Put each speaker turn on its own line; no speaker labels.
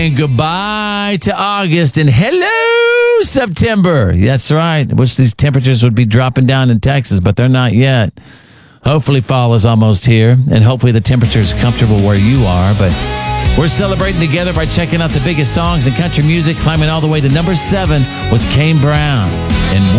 And goodbye to August and hello, September. That's right. I wish these temperatures would be dropping down in Texas, but they're not yet. Hopefully fall is almost here, and hopefully the temperature is comfortable where you are. But we're celebrating together by checking out the biggest songs in country music, climbing all the way to number 7 with Kane Brown. And